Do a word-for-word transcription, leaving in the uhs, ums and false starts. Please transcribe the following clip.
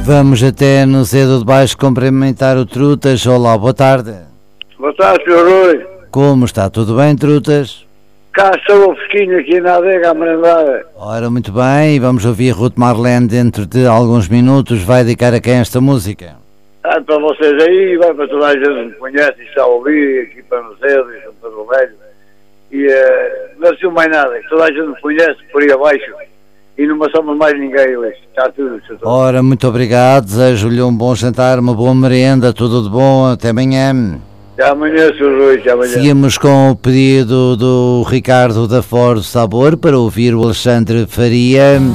Vamos até no Cedo de Baixo cumprimentar o Trutas. Olá, boa tarde. Boa tarde, senhor Rui. Como está? Tudo bem, Trutas? Cá estou fresquinho aqui na adega, a merendar. Ora, muito bem, vamos ouvir Ruth Marlene dentro de alguns minutos. Vai dedicar a quem esta música? Ah, para vocês aí, vai para toda a gente que me conhece e está a ouvir, aqui para o Cedo e São Pedro Velho. E uh, não sei mais nada, toda a gente me conhece por aí abaixo e não passamos mais ninguém hoje. Está tudo, tudo. Ora, muito obrigado, desejo-lhe um bom jantar, uma boa merenda, tudo de bom, até amanhã. Até amanhã, senhor Rui, até amanhã. Seguimos com o pedido do Ricardo da Ford Sabor para ouvir o Alexandre Faria.